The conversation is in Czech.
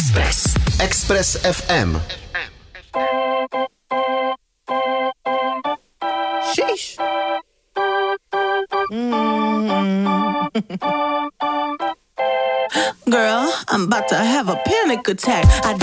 Express FM. Sheesh. Girl, I'm about to have a panic attack.